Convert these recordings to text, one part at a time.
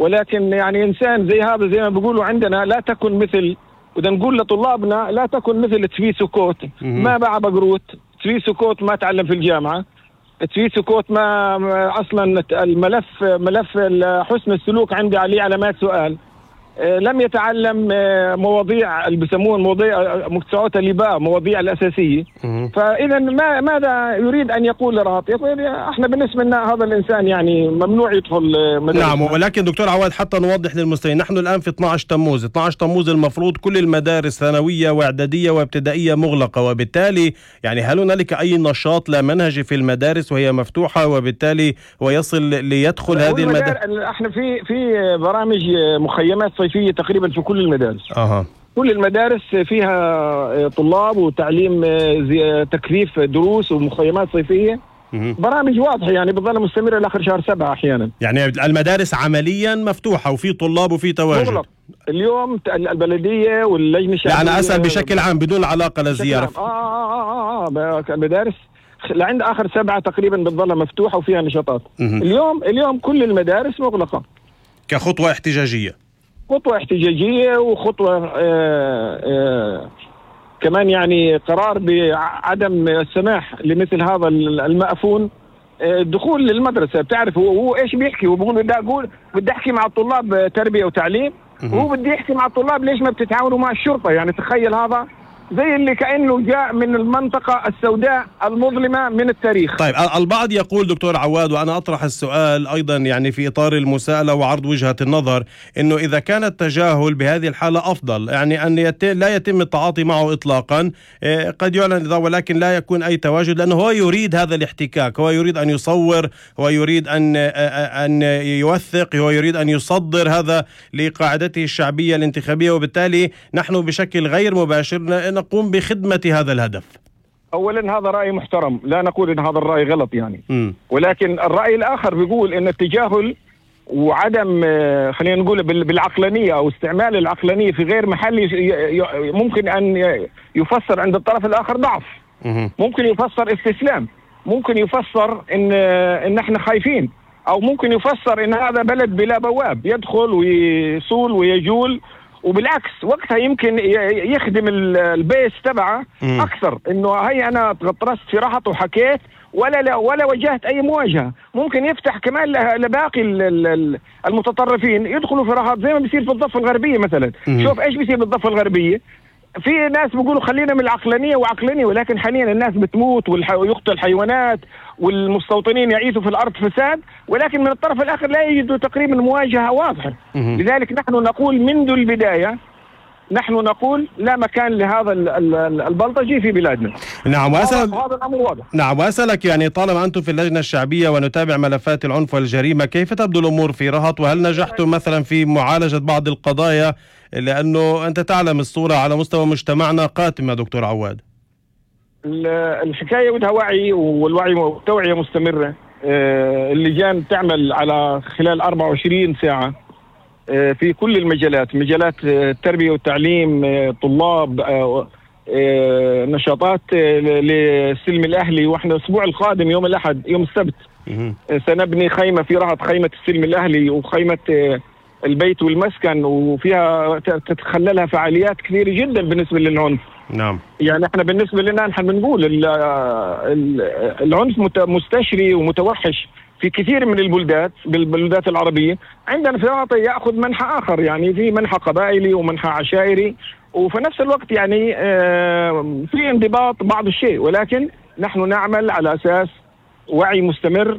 ولكن يعني إنسان زي هذا زي ما بيقولوا عندنا لا تكن مثل، وده نقول لطلابنا لا تكن مثل تفي سكوت ما باع بقروت. تفي سكوت ما تعلم في الجامعة، تفي سكوت ما أصلا ملف حسن السلوك عندي عليه علامات سؤال. لم يتعلم مواضيع اللي بيسموها مواضيع مستويات اللباء، مواضيع الأساسية. فإذا ماذا يريد أن يقول لرهط؟ يقول احنا بالنسبة لنا هذا الإنسان يعني ممنوع يدخل مدرسة. نعم، ولكن دكتور عواد حتى نوضح للمستمعين، نحن الآن في 12 تموز. 12 تموز المفروض كل المدارس ثانوية وإعدادية وابتدائية مغلقة، وبالتالي يعني هل هنالك أي نشاط لا منهجي في المدارس وهي مفتوحة، وبالتالي هو يصل ليدخل هذه المدارس؟ احنا في برامج مخيمات صيفية تقريبا في كل المدارس. كل المدارس فيها طلاب وتعليم تكثيف دروس ومخيمات صيفية. برامج واضحة يعني بتظل مستمرة لآخر شهر 7 أحيانا. يعني المدارس عمليا مفتوحة وفي طلاب وفي تواجد. مغلق اليوم البلدية واللجنة الشعبية. لا أنا أسأل بشكل عام بدون علاقة للزيارة. المدارس لعند آخر 7 تقريبا بتظل مفتوحة وفيها نشاطات. اليوم كل المدارس مغلقة كخطوة احتجاجية. خطوة احتجاجية وخطوة كمان يعني قرار بعدم السماح لمثل هذا المأفون الدخول للمدرسة. بتعرف هو ايش بيحكي؟ هو بيقول بدي احكي مع الطلاب تربية وتعليم، وهو بدي يحكي مع الطلاب ليش ما بتتعاونوا مع الشرطة. يعني تخيل، هذا زي اللي كأنه جاء من المنطقة السوداء المظلمة من التاريخ. طيب البعض يقول دكتور عواد، وأنا أطرح السؤال أيضا يعني في إطار المساءلة وعرض وجهة النظر، إنه إذا كان التجاهل بهذه الحالة أفضل، يعني أن لا يتم التعاطي معه إطلاقا، قد يعلن ولكن لا يكون أي تواجد، لأنه هو يريد هذا الاحتكاك، هو يريد أن يصور، هو يريد أن يوثق، هو يريد أن يصدر هذا لقاعدته الشعبية الانتخابية، وبالتالي نحن بشكل غير مباشر نقوم بخدمة هذا الهدف. أولا هذا رأي محترم، لا نقول إن هذا الرأي غلط يعني. ولكن الرأي الآخر بيقول إن التجاهل وعدم خلينا نقول بالعقلانية أو استعمال العقلانية في غير محل ممكن أن يفسر عند الطرف الآخر ضعف، ممكن يفسر استسلام، ممكن يفسر إن احنا خايفين، أو ممكن يفسر إن هذا بلد بلا بواب يدخل ويصول ويجول. وبالعكس وقتها يمكن يخدم البيس تبعه اكثر، انه هي انا تغطرست في رهط وحكيت ولا وجهت اي مواجهه. ممكن يفتح كمان لباقي المتطرفين يدخلوا في رهط زي ما بيصير في الضفه الغربيه مثلا. شوف ايش بيصير بالضفه الغربيه، في ناس بيقولوا خلينا من العقلانيه وعقلانيه، ولكن حاليا الناس بتموت ويقتل حيوانات والمستوطنين يعيشوا في الارض فساد، ولكن من الطرف الاخر لا يجدوا تقريبا مواجهه واضحه. لذلك نحن نقول منذ البدايه، نحن نقول لا مكان لهذا البلطجي في بلادنا. نعم، هذا الامر واضح. نعم، واسالك يعني طالما انتم في اللجنه الشعبيه ونتابع ملفات العنف والجريمه، كيف تبدو الامور في رهط؟ وهل نجحتم مثلا في معالجه بعض القضايا؟ لانه انت تعلم الصوره على مستوى مجتمعنا قاتمه دكتور عواد. الحكايه بدها وعي، والوعي والتوعيه مستمره. اللجان تعمل على خلال 24 ساعه في كل المجالات، مجالات التربيه والتعليم، طلاب، نشاطات للسلم الاهلي. واحنا الاسبوع القادم يوم الاحد يوم السبت سنبني خيمه في رهط، خيمه السلم الاهلي وخيمه البيت والمسكن، وفيها تتخللها فعاليات كثيره جدا بالنسبه للعنف. نعم، يعني احنا بالنسبه لنا نحن بنقول العنف مستشري ومتوحش في كثير من بالبلدات العربية. عندنا في رهط يأخذ منحى آخر، يعني في منحى قبائلي ومنحى عشائري، وفي نفس الوقت يعني في انضباط بعض الشيء، ولكن نحن نعمل على أساس وعي مستمر.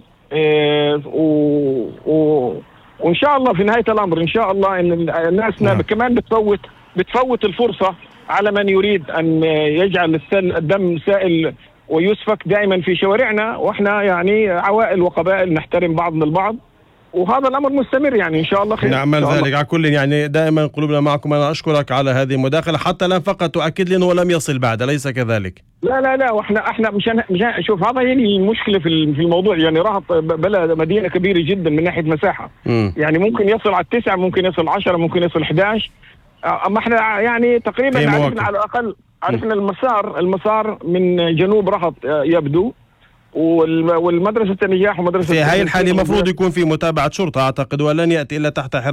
وإن شاء الله في نهاية الأمر إن شاء الله إن الناس كمان بتفوت الفرصة على من يريد أن يجعل الدم سائل ويسفك دائما في شوارعنا، واحنا يعني عوائل وقبائل نحترم بعضنا البعض، وهذا الامر مستمر يعني ان شاء الله خير. نعمل ذلك على كل، يعني دائما قلوبنا معكم. انا اشكرك على هذه المداخله، حتى الان فقط تؤكد لي انه لم يصل بعد، اليس كذلك؟ لا واحنا مش شوف، هذا هي المشكله في الموضوع. يعني رهط بلد مدينه كبيره جدا من ناحيه مساحه، يعني ممكن يصل على 9، ممكن يصل 10، ممكن يصل 11. اما احنا يعني تقريبا عرفنا على الاقل، عرفنا المسار من جنوب رهط يبدو، والمدرسة النجاح ومدرسة في هاي الحالة المفروض يكون في متابعة شرطة أعتقد، ولن يأتي إلا تحت